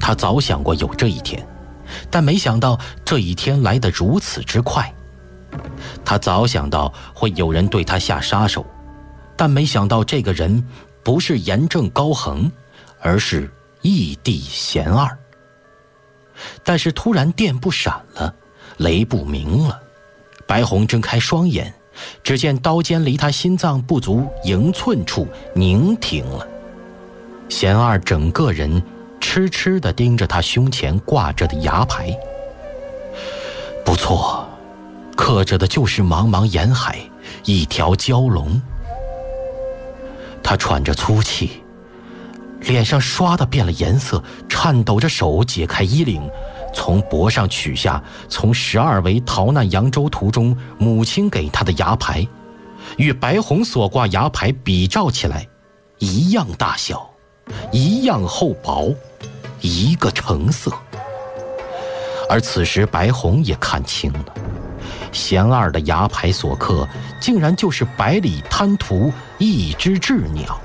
他早想过有这一天，但没想到这一天来得如此之快。他早想到会有人对他下杀手，但没想到这个人不是严正高恒，而是义帝贤二。但是突然电不闪了，雷不鸣了，白虹睁开双眼，只见刀尖离他心脏不足1寸处凝停了。贤二整个人痴痴地盯着他胸前挂着的牙牌。不错，刻着的就是茫茫沿海一条蛟龙。他喘着粗气，脸上唰地变了颜色，颤抖着手解开衣领，从脖上取下从12围逃难扬州途中母亲给他的牙牌，与白虹所挂牙牌比照起来，一样大小，一样厚薄，一个成色。而此时白虹也看清了，贤二的牙牌所刻竟然就是百里滩图一只鸷鸟。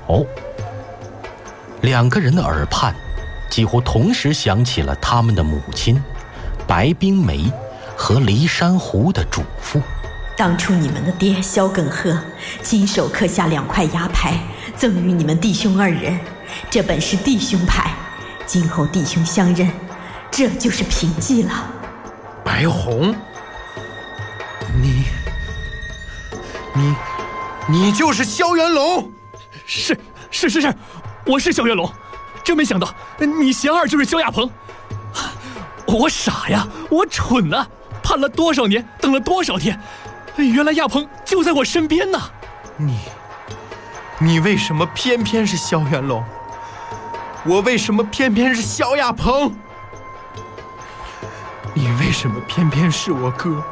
两个人的耳畔几乎同时响起了他们的母亲白冰梅和骊山湖的嘱咐。 当初你们的爹萧耿贺亲手刻下2块牙牌，赠予你们弟兄2人，这本是弟兄牌，今后弟兄相认，这就是凭记了。 白虹，你就是萧元龙？ 是，我是萧元龙，真没想到你贤二就是萧亚鹏。我傻呀，我蠢啊，盼了多少年，等了多少天，原来亚鹏就在我身边呢。 你为什么偏偏是萧元龙？我为什么偏偏是萧亚鹏？你为什么偏偏是我哥？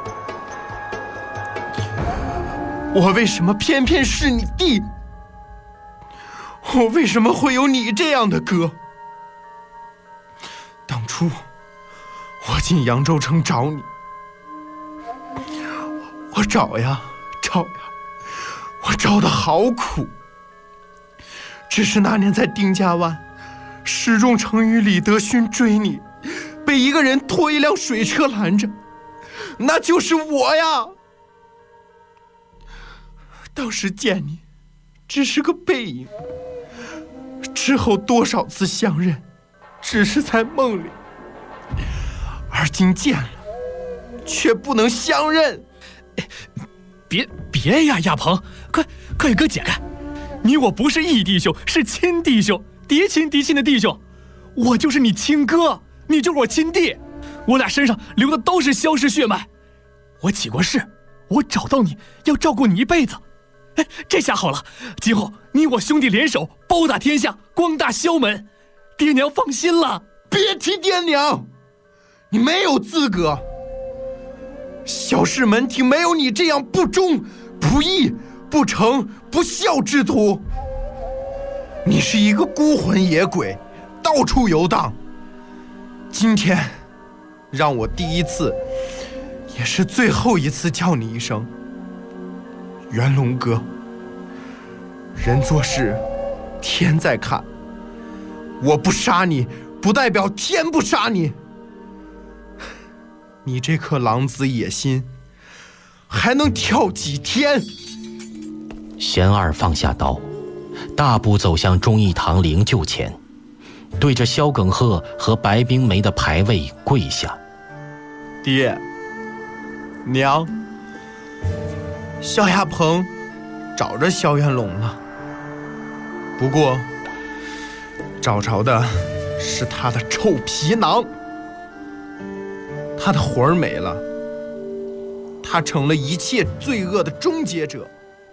我为什么偏偏是你弟？我为什么会有你这样的哥？当初我进扬州城找你，我找呀，我找得好苦。只是那年在丁家湾，石中成与李德勋追你，被一个人拖一辆水车拦着，那就是我呀。当时见你只是个背影，之后多少次相认只是在梦里，而今见了却不能相认。 别呀，亚鹏，快给哥解开！你我不是义弟兄，是亲弟兄，嫡亲的弟兄。我就是你亲哥，你就是我亲弟，我俩身上流的都是萧氏血脉。我起过誓，我找到你要照顾你一辈子。这下好了，今后你我兄弟联手，包打天下，光大萧门。爹娘放心了。 别提爹娘，你没有资格。萧氏门庭没有你这样不忠、不义、不诚、不孝之徒。你是一个孤魂野鬼，到处游荡。今天让我第一次也是最后一次叫你一声元龙哥。人做事天在看，我不杀你不代表天不杀你。你这颗狼子野心还能跳几天？ 贤二放下刀，大步走向忠义堂灵柩前，对着萧耿贺和白冰梅的牌位跪下。 爹娘，萧亚鹏找着萧元龙了，不过找着的是他的臭皮囊。他的魂儿没了，他成了一切罪恶的终结者。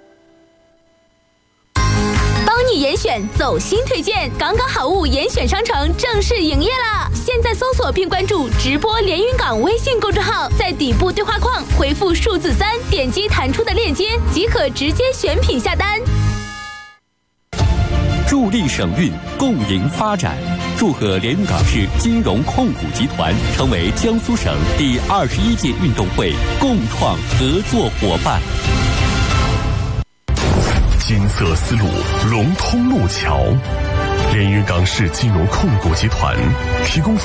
帮你严选走心推荐，港港好物严选商城正式营业啦！现在搜索并关注直播连云港微信公众号，在底部对话框回复数字3，点击弹出的链接即可直接选品下单。 助力省运，共赢发展。祝贺连云港市金融控股集团成为江苏省第21届运动会共创合作伙伴。 金色丝路龙通路桥，连云港市金融控股集团提供